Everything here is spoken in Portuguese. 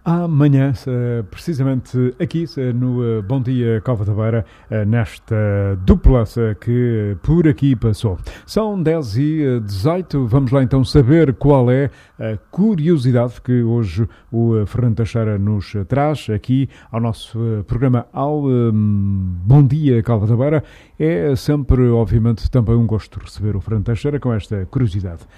Amanhã, precisamente aqui no Bom Dia Cova da Beira, nesta dupla que por aqui passou. São 10h18, vamos lá então saber qual é a curiosidade que hoje o Fernando Teixeira nos traz aqui ao nosso programa ao Bom Dia Cova da Beira. É sempre, obviamente, também um gosto de receber o Fernando Teixeira com esta curiosidade.